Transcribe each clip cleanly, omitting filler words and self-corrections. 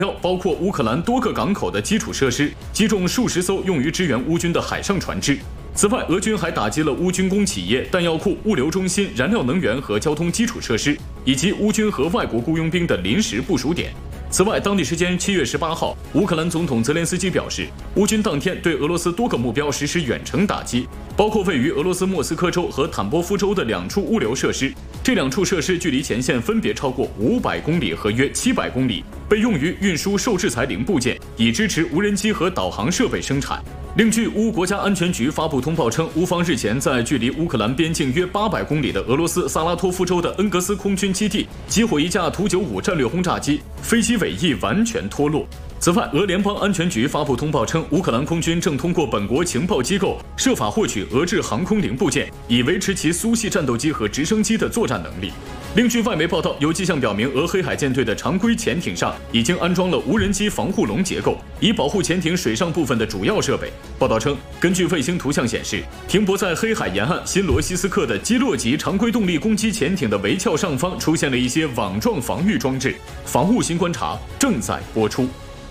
包括乌克兰多个港口的基础设施，击中数十艘用于支援乌军的海上船只。此外，俄军还打击了乌军工企业、弹药库、物流中心、燃料能源和交通基础设施，以及乌军和外国雇佣兵的临时部署点。此外，当地时间7月18号，乌克兰总统泽连斯基表示，乌军当天对俄罗斯多个目标实施远程打击，包括位于俄罗斯莫斯科州和坦波夫州的2处物流设施。这2处设施距离前线分别超过500公里和约700公里，被用于运输受制裁零部件，以支持无人机和导航设备生产。另据乌国家安全局发布通报称，乌方日前在距离乌克兰边境约800公里的俄罗斯萨拉托夫州的恩格斯空军基地击毁一架图95战略轰炸机，飞机尾翼完全脱落。此外，俄联邦安全局发布通报称，乌克兰空军正通过本国情报机构设法获取俄制航空零部件，以维持其苏系战斗机和直升机的作战能力。另据外媒报道，有迹象表明，俄黑海舰队的常规潜艇上已经安装了无人机防护笼结构，以保护潜艇水上部分的主要设备。报道称，根据卫星图像显示，停泊在黑海沿岸新罗西斯克的基洛级常规动力攻击潜艇的桅壳上方出现了一些网状防御装置。防务新观察正在播出。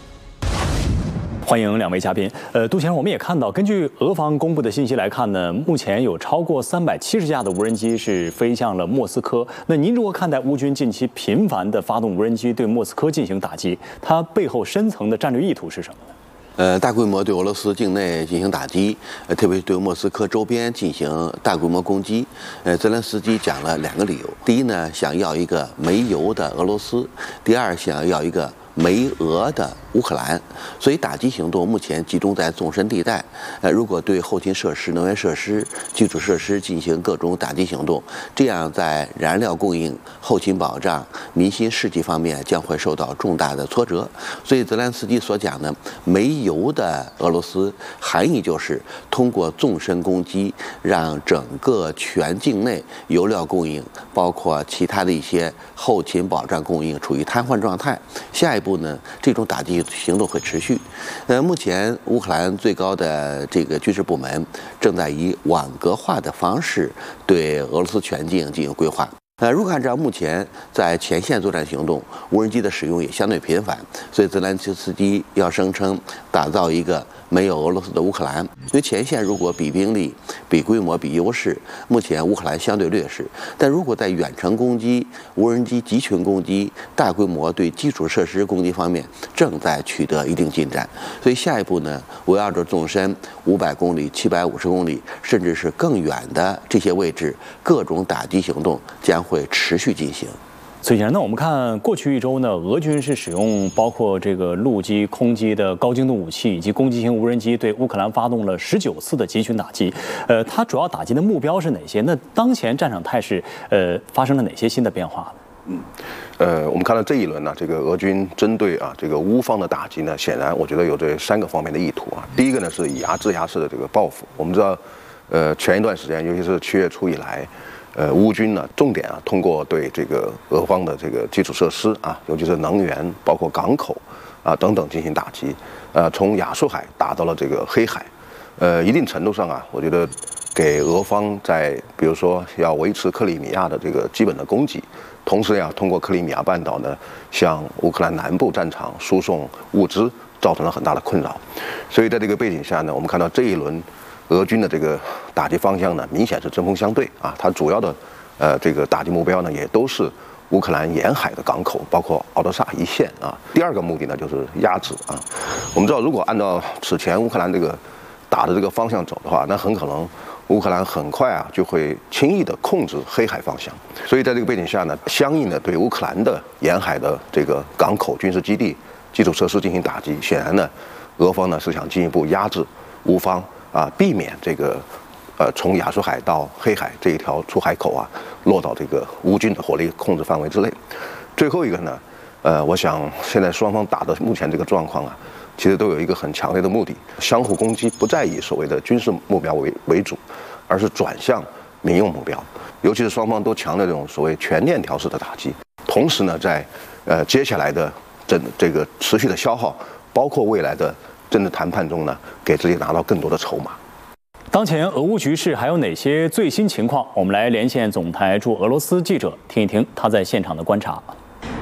欢迎2位嘉宾。杜先生，我们也看到，根据俄方公布的信息来看呢，目前有超过370架的无人机是飞向了莫斯科。那您如何看待乌军近期频繁的发动无人机对莫斯科进行打击？它背后深层的战略意图是什么呢？ 大规模对俄罗斯境内进行打击，特别是对莫斯科周边进行大规模攻击。泽连斯基讲了2个理由：第一呢，想要一个没油的俄罗斯；第二，想要一个没俄的乌克兰。所以打击行动目前集中在纵深地带。如果对后勤设施、能源设施、基础设施进行各种打击行动，这样在燃料供应、后勤保障、民心士气方面将会受到重大的挫折。所以泽连斯基所讲的没油的俄罗斯，含义就是通过纵深攻击，让整个全境内油料供应，包括其他的一些后勤保障供应处于瘫痪状态。下一步呢，这种打击行动会持续。目前乌克兰最高的这个军事部门正在以网格化的方式对俄罗斯全境进行规划。如果按照目前在前线作战行动，无人机的使用也相对频繁，所以泽连斯基要声称打造一个没有俄罗斯的乌克兰。因为前线如果比兵力、比规模、比优势，目前乌克兰相对劣势。但如果在远程攻击、无人机集群攻击、大规模对基础设施攻击方面，正在取得一定进展。所以下一步呢，围绕着纵深500公里、750公里，甚至是更远的这些位置，各种打击行动将会持续进行。 崔先生，那我们看过去1周呢，俄军是使用包括这个陆基、空基的高精度武器以及攻击型无人机，对乌克兰发动了19次的集群打击。它主要打击的目标是哪些？那当前战场态势发生了哪些新的变化呢？ 我们看到这一轮呢，这个俄军针对这个乌方的打击呢，显然我觉得有这3个方面的意图啊。第一个呢是以牙制牙式的这个报复。我们知道，前一段时间，尤其是7月初以来，乌军呢重点通过对这个俄方的这个基础设施尤其是能源，包括港口等等进行打击，从亚速海打到了这个黑海，一定程度上我觉得给俄方在比如说要维持克里米亚的这个基本的供给，同时通过克里米亚半岛呢向乌克兰南部战场输送物资，造成了很大的困扰。所以在这个背景下呢，我们看到这一轮俄军的这个打击方向呢，明显是针锋相对它主要的这个打击目标呢，也都是乌克兰沿海的港口，包括敖德萨一线第二个目的呢，就是压制我们知道，如果按照此前乌克兰这个打的这个方向走的话，那很可能乌克兰很快就会轻易的控制黑海方向。所以在这个背景下呢，相应的对乌克兰的沿海的这个港口、军事基地、基础设施进行打击，显然呢，俄方呢是想进一步压制乌方避免这个从亚速海到黑海这一条出海口落到这个乌军的火力控制范围之内。最后一个呢，我想现在双方打的目前这个状况其实都有一个很强烈的目的，相互攻击不再以所谓的军事目标为主，而是转向民用目标。尤其是双方都强调这种所谓全链条式的打击，同时呢，在接下来的这个持续的消耗，包括未来的政治谈判中呢，给自己拿到更多的筹码。 当前俄乌局势还有哪些最新情况？我们来连线总台驻俄罗斯记者听一听他在现场的观察。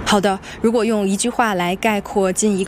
好的，如果用一句话来概括近1